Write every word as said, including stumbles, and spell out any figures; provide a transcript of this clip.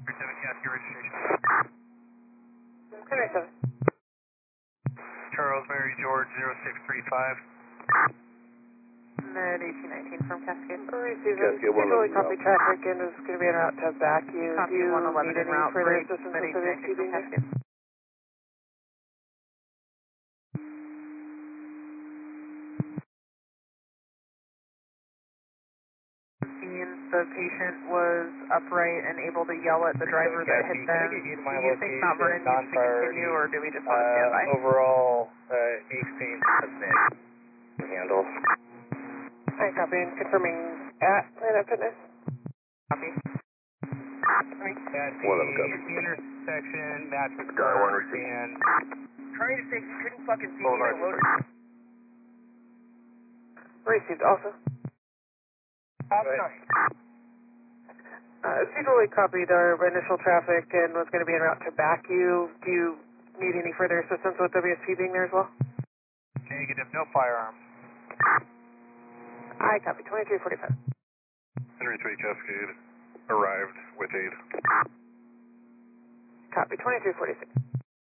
seven Cascade registration. three seven. Charles Mary George zero six three five. Med eighteen nineteen from Cascade. Receiving. Cascade one Visually eleven copy route. traffic and is going to be en route to back you. Copy Do you one eleven need en any route, further bridge, assistance Med with the eighteen nineteen from speeding there? Cascade. The patient was upright and able to yell at the driver that hit them. Do you think Mount Vernon needs to continue, or do we just want to stand by? Uh, overall, uh, eighteen submit. Handle. I copy and confirming at Planet Fitness. Copy. At the, One of them the intersection, match with Guy one cars receipt. and... Trying to say you couldn't fucking see Hold me on. loaded. Received also. Right. Uh, visually copied our initial traffic and was going to be en route to back you. Do you need any further assistance with W S P being there as well? Negative, no firearms. I copy, twenty-three forty-five. Henry three Cascade arrived with aid. Copy, twenty-three forty-six.